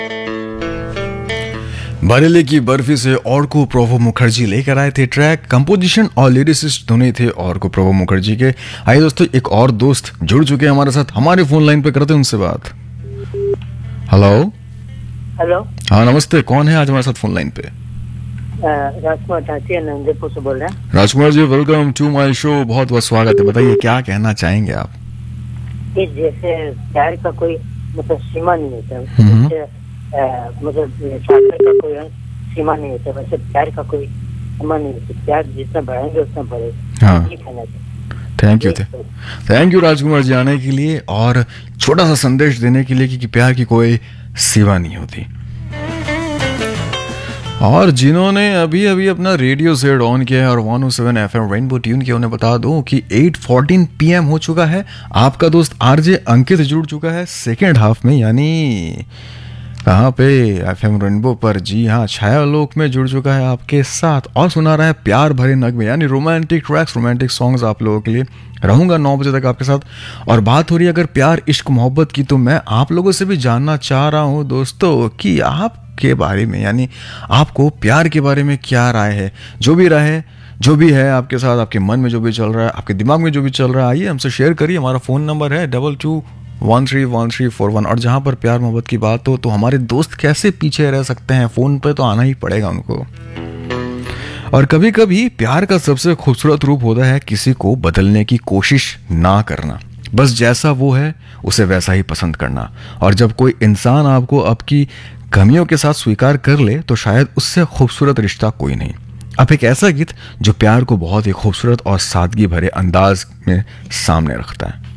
बरेली की बर्फी से ऑर्को प्रोवो मुखर्जी लेकर आए थे ट्रैक। कंपोजिशन और लिरिसिस्ट दोनों थे ऑर्को प्रोवो मुखर्जी के। आइए दोस्तों, एक और दोस्त जुड़ चुके हैं हमारे साथ, हमारे फोन लाइन पे, करते हैं उनसे बात। हेलो। हेलो। हाँ नमस्ते, कौन है आज हमारे साथ फोन लाइन पे? राजकुमार ठाची नंदेपुर से बोल रहे हैं। Rajkumar ji, welcome to my show, बहुत बहुत स्वागत है। बताइए क्या कहना चाहेंगे आप? कि जैसे प्यार का कोई मतलब सीमा नहीं होता, मतलब सागर का कोई सीमा नहीं होता, वैसे प्यार का कोई सीमा नहीं होता। प्यार जितना बढ़ाएंगे उतना बढ़ेगा। हाँ, ये कहना चाहिए। थैंक यू राजकुमार जी आने के लिए और छोटा सा संदेश देने के लिए कि प्यार की कोई सीमा नहीं होती। और जिन्होंने अभी अभी अपना रेडियो सेट ऑन किया है और 107 FM रेनबो ट्यून किया, उन्हें बता दूं कि 8:14 PM हो चुका है। आपका दोस्त आरजे अंकित जुड़ चुका है सेकेंड हाफ में, यानी कहाँ पे? FM रेनबो पर, जी हाँ, छाया लोक में जुड़ चुका है आपके साथ और सुना रहा है प्यार भरे नगमे, यानी रोमांटिक ट्रैक्स, रोमांटिक सॉन्ग्स आप लोगों के लिए। रहूंगा 9 बजे तक आपके साथ। और बात हो रही है अगर प्यार इश्क मोहब्बत की, तो मैं आप लोगों से भी जानना चाह रहा हूँ दोस्तों कि आपके बारे में, यानी आपको प्यार के बारे में क्या राय है। जो भी है आपके साथ, आपके मन में जो भी चल रहा है, आपके दिमाग में जो भी चल रहा है, आइए हमसे शेयर करिए। हमारा फ़ोन नंबर है 22131341। और जहाँ पर प्यार मोहब्बत की बात हो तो हमारे दोस्त कैसे पीछे रह सकते हैं, फ़ोन पे तो आना ही पड़ेगा उनको। और कभी कभी प्यार का सबसे खूबसूरत रूप होता है किसी को बदलने की कोशिश ना करना, बस जैसा वो है उसे वैसा ही पसंद करना। और जब कोई इंसान आपको आपकी कमियों के साथ स्वीकार कर ले तो शायद उससे खूबसूरत रिश्ता कोई नहीं। अब एक ऐसा गीत जो प्यार को बहुत ही खूबसूरत और सादगी भरे अंदाज में सामने रखता है।